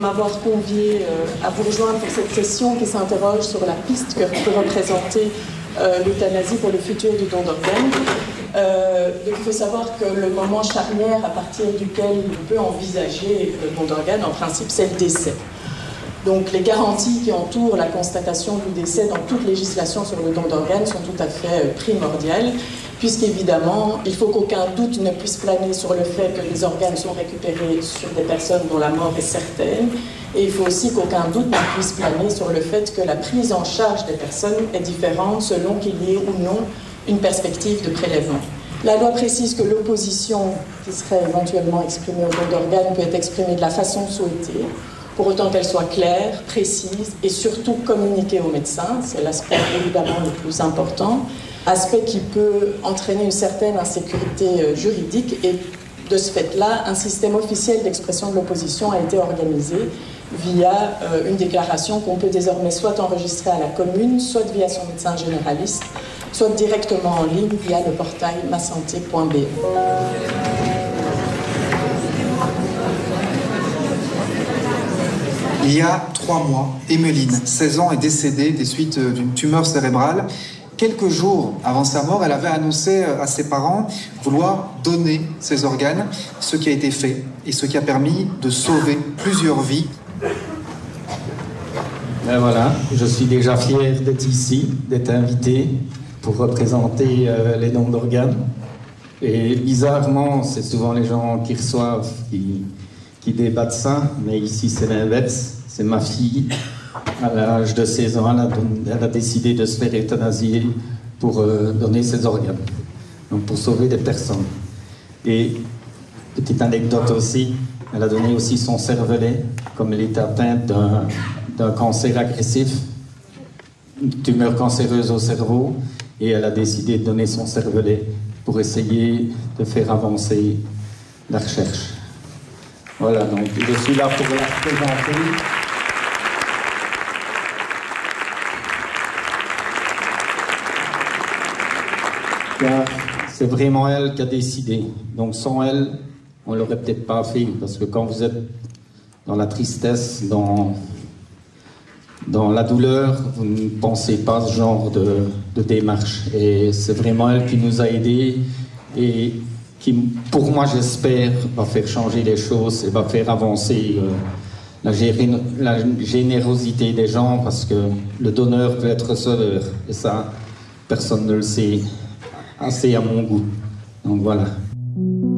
M'avoir convié à vous rejoindre pour cette session qui s'interroge sur la piste que peut représenter l'euthanasie pour le futur du don d'organes. Donc il faut savoir que le moment charnière à partir duquel on peut envisager le don d'organes, en principe, c'est le décès. Donc les garanties qui entourent la constatation du décès dans toute législation sur le don d'organes sont tout à fait primordiales, puisqu'évidemment, il faut qu'aucun doute ne puisse planer sur le fait que les organes sont récupérés sur des personnes dont la mort est certaine, et il faut aussi qu'aucun doute ne puisse planer sur le fait que la prise en charge des personnes est différente selon qu'il y ait ou non une perspective de prélèvement. La loi précise que l'opposition qui serait éventuellement exprimée au don d'organes peut être exprimée de la façon souhaitée, pour autant qu'elle soit claire, précise et surtout communiquée au médecin. C'est l'aspect évidemment le plus important, aspect qui peut entraîner une certaine insécurité juridique, et de ce fait-là, un système officiel d'expression de l'opposition a été organisé via une déclaration qu'on peut désormais soit enregistrer à la commune, soit via son médecin généraliste, soit directement en ligne via le portail masanté.be. Il y a 3 mois, Emeline, 16 ans, est décédée des suites d'une tumeur cérébrale. Quelques jours avant sa mort, elle avait annoncé à ses parents vouloir donner ses organes, ce qui a été fait et ce qui a permis de sauver plusieurs vies. Ben voilà, je suis déjà fier d'être ici, d'être invité pour représenter les dons d'organes. Et bizarrement, c'est souvent les gens qui reçoivent qui débattent ça, mais ici c'est l'inverse. C'est ma fille, à l'âge de 16 ans, elle a décidé de se faire euthanasier pour donner ses organes, donc pour sauver des personnes. Et petite anecdote aussi, elle a donné aussi son cervelet, comme elle était atteinte d'un cancer agressif, une tumeur cancéreuse au cerveau, et elle a décidé de donner son cervelet pour essayer de faire avancer la recherche. Voilà, donc je suis là pour la présenter. Car c'est vraiment elle qui a décidé. Donc sans elle, on ne l'aurait peut-être pas fait, parce que quand vous êtes dans la tristesse, dans la douleur, vous ne pensez pas à ce genre de démarche. Et c'est vraiment elle qui nous a aidés et qui, pour moi, j'espère, va faire changer les choses et va faire avancer la générosité des gens, parce que le donneur peut être receveur. Et ça, personne ne le sait assez à mon goût. Donc voilà.